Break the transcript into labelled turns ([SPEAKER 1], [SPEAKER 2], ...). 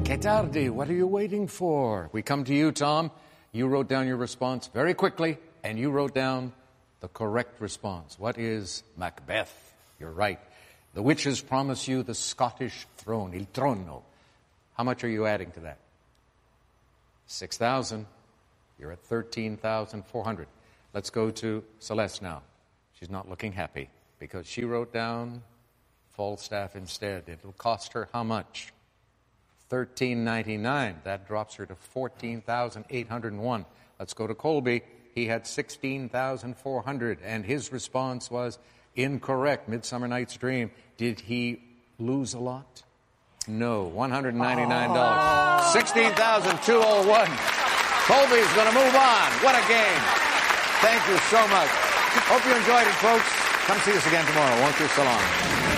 [SPEAKER 1] Que tarde, what are you waiting for? We come to you, Tom. You wrote down your response very quickly, and you wrote down the correct response. What is Macbeth? You're right. The witches promise you the Scottish throne, il trono. How much are you adding to that? 6,000. You're at 13,400. Let's go to Celeste now. She's not looking happy because she wrote down Falstaff instead. It'll cost her how much? $13.99. That drops her to 14,801. Let's go to Colby. He had 16,400, and his response was incorrect. Midsummer Night's Dream. Did he lose a lot? No. $199. 16,201. Colby's going to move on. What a game. Thank you so much. Hope you enjoyed it, folks. Come see us again tomorrow, won't you? So long.